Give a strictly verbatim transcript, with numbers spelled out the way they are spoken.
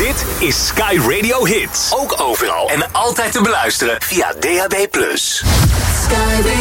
Dit is Sky Radio Hits. Ook overal en altijd te beluisteren via D A B plus. Sky